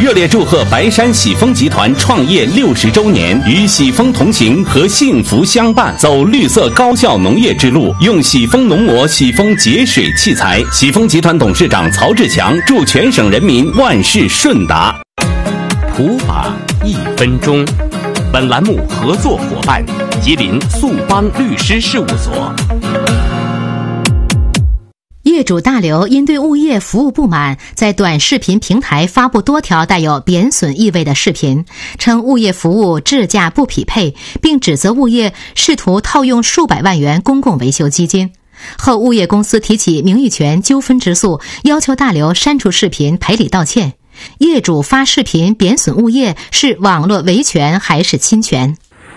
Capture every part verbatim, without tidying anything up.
热烈祝贺白山喜丰集团创业六十周年，与喜丰同行和幸福相伴，走绿色高效农业之路，用喜丰农膜、喜丰节水器材。喜丰集团董事长曹志强祝全省人民万事顺达。普法一分钟，本栏目合作伙伴吉林速邦律师事务所。 业主大刘因对物业服务不满，在短视频平台发布多条带有贬损意味的视频，称物业服务质价不匹配，并指责物业试图套用数百万元公共维修基金。后物业公司提起名誉权纠纷之诉，要求大刘删除视频赔礼道歉。业主发视频贬损物业是网络维权还是侵权？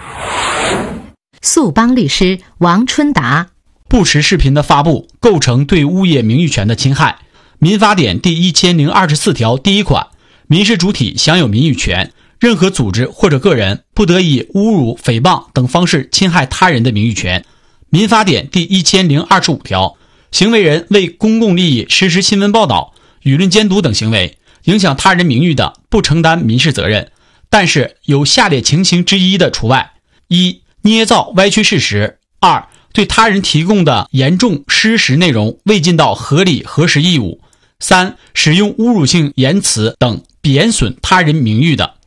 速邦律师王春达。 不实视频的发布构成对物业名誉权的侵害。民法典第一千零二十四条第一款，民事主体享有名誉权，任何组织或者个人不得以侮辱、诽谤等方式侵害他人的名誉权。民法典第一千零二十五条，行为人为公共利益实施新闻报道、舆论监督等行为，影响他人名誉的，不承担民事责任，但是有下列情形之一的除外：一、捏造歪曲事实；二、对他人提供的严重失实内容未尽到合理核实义务；三、使用侮辱性言辞等贬损他人名誉的。